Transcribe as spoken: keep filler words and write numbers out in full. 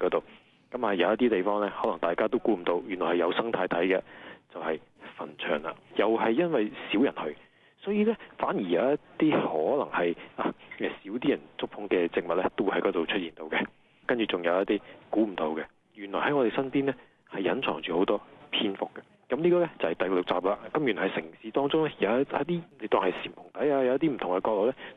度。咁啊，有一啲地方呢，可能大家都估唔到，原來係有生態睇嘅，就係墳場啦。又係因為少人去，所以呢，反而有一啲可能係啊少啲人觸碰嘅植物呢，都會喺嗰度出現到嘅。跟住仲有一啲估唔到嘅，原來喺我哋身邊呢，係隱藏住好多蝙蝠嘅。咁呢個呢，就係第六集啦。咁原來喺城市當中呢，有一啲你當係蟬棚底啊，有一啲唔同嘅角落呢，